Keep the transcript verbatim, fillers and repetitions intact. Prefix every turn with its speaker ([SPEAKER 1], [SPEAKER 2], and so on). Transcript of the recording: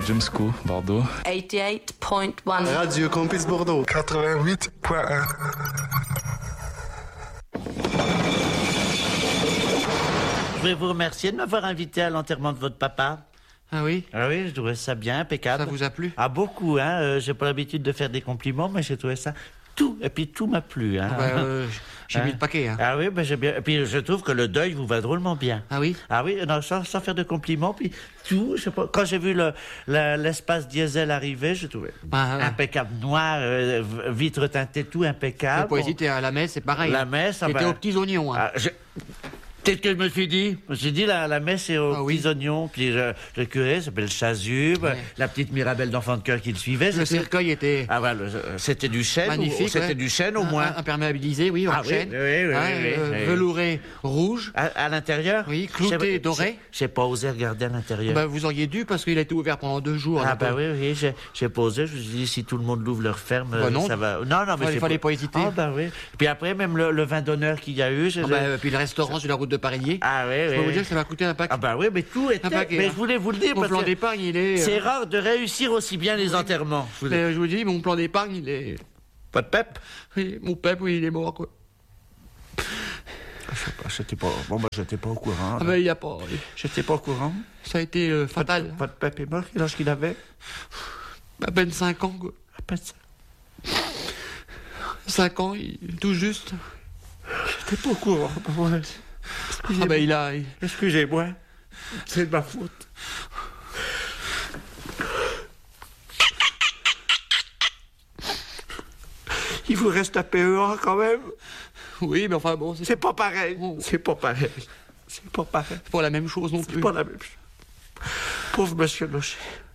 [SPEAKER 1] Gym School, Bordeaux.
[SPEAKER 2] quatre-vingt-dix-huit point un.
[SPEAKER 3] Radio Campus Bordeaux.
[SPEAKER 4] quatre-vingt-huit point un.
[SPEAKER 5] Je voulais vous remercier de m'avoir invité à l'enterrement de votre papa.
[SPEAKER 6] Ah oui?
[SPEAKER 5] Ah oui, je trouvais ça bien, impeccable.
[SPEAKER 6] Ça vous a plu?
[SPEAKER 5] Ah, beaucoup, hein. Euh, j'ai pas l'habitude de faire des compliments, mais j'ai trouvé ça tout. Et puis tout m'a plu, hein.
[SPEAKER 6] Ah bah, euh, j'ai
[SPEAKER 5] Hein?
[SPEAKER 6] mis le paquet, hein.
[SPEAKER 5] Ah oui, ben j'ai bien. Et puis je trouve que le deuil vous va drôlement bien.
[SPEAKER 6] Ah oui?
[SPEAKER 5] Ah oui, non, sans, sans faire de compliments, puis tout, je sais pas. Quand j'ai vu le, la- l'espace diesel arriver, j'ai trouvé
[SPEAKER 6] Bah, ouais.
[SPEAKER 5] impeccable, noir, euh, vitre teintée, tout impeccable.
[SPEAKER 6] Faut pas hésiter, à la messe, c'est pareil.
[SPEAKER 5] La
[SPEAKER 6] hein.
[SPEAKER 5] messe, ah
[SPEAKER 6] C'était
[SPEAKER 5] ben-
[SPEAKER 6] aux petits oignons, hein.
[SPEAKER 5] Ah, je- Peut-être que je me suis dit, je me suis dit la, la messe est aux
[SPEAKER 6] Ah oui.
[SPEAKER 5] petits oignons, puis euh, le curé s'appelle Chasuble,
[SPEAKER 6] Ouais.
[SPEAKER 5] la petite Mirabelle d'enfant de cœur qui le suivait.
[SPEAKER 6] Le
[SPEAKER 5] c'était-
[SPEAKER 6] cercueil était
[SPEAKER 5] Ah voilà, le- c'était du chêne,
[SPEAKER 6] magnifique.
[SPEAKER 5] ou- c'était
[SPEAKER 6] ouais.
[SPEAKER 5] du chêne au
[SPEAKER 6] Un-
[SPEAKER 5] moins.
[SPEAKER 6] un- Imperméabilisé, oui, en
[SPEAKER 5] Ah oui,
[SPEAKER 6] chêne.
[SPEAKER 5] oui, oui,
[SPEAKER 6] Hein,
[SPEAKER 5] oui,
[SPEAKER 6] euh,
[SPEAKER 5] oui.
[SPEAKER 6] Velouré rouge.
[SPEAKER 5] À, à l'intérieur.
[SPEAKER 6] Oui, clouté
[SPEAKER 5] J'ai- j'ai-
[SPEAKER 6] doré.
[SPEAKER 5] J'ai pas osé regarder à l'intérieur.
[SPEAKER 6] Bah, vous auriez dû parce qu'il a été ouvert pendant deux jours.
[SPEAKER 5] Ah
[SPEAKER 6] là,
[SPEAKER 5] bah
[SPEAKER 6] quoi.
[SPEAKER 5] oui, oui, j'ai, j'ai posé, je me suis dit, si tout le monde l'ouvre leur ferme,
[SPEAKER 6] Bah non.
[SPEAKER 5] ça va... Non, non, mais
[SPEAKER 6] Fallait-
[SPEAKER 5] c'est
[SPEAKER 6] fallait pas hésiter.
[SPEAKER 5] Ah bah oui. Puis après, même le, le vin d'honneur qu'il y a eu... j'ai-
[SPEAKER 6] Ah bah, euh, puis le restaurant sur la route de Parillier.
[SPEAKER 5] Ah oui,
[SPEAKER 6] Je
[SPEAKER 5] oui.
[SPEAKER 6] peux vous dire que ça m'a coûté un paquet.
[SPEAKER 5] Ah bah oui, mais tout était...
[SPEAKER 6] Un paquet,
[SPEAKER 5] mais
[SPEAKER 6] hein.
[SPEAKER 5] je voulais vous le dire,
[SPEAKER 6] Mon
[SPEAKER 5] parce
[SPEAKER 6] plan
[SPEAKER 5] que
[SPEAKER 6] d'épargne, il est.
[SPEAKER 5] c'est
[SPEAKER 6] euh,
[SPEAKER 5] rare de réussir aussi bien les enterrements. Je vous,
[SPEAKER 6] mais je vous dis, mon plan d'épargne, il est.
[SPEAKER 5] Pas de pep.
[SPEAKER 6] Oui, mon pep, oui, il est mort, quoi.
[SPEAKER 5] Je sais pas, j'étais pas... Bon bah j'étais pas au courant.
[SPEAKER 6] Ah bah, il y a pas.
[SPEAKER 5] J'étais pas au courant.
[SPEAKER 6] Ça a été euh, fatal.
[SPEAKER 5] Pas de pep est mort, quel âge qu'il avait?
[SPEAKER 6] À peine cinq ans, quoi.
[SPEAKER 5] À peine ça.
[SPEAKER 6] cinq ans, il- tout juste.
[SPEAKER 5] J'étais pas au courant. Ouais.
[SPEAKER 6] Ah bah, il a. il-
[SPEAKER 5] Excusez-moi, c'est de ma faute. Il vous reste un P E A quand même.
[SPEAKER 6] Oui, mais enfin bon, c'est
[SPEAKER 5] C'est pas pareil.
[SPEAKER 6] Oh.
[SPEAKER 5] C'est pas pareil. C'est pas pareil.
[SPEAKER 6] pas la même chose non
[SPEAKER 5] C'est
[SPEAKER 6] plus.
[SPEAKER 5] pas la même chose. Pauvre monsieur Nochet.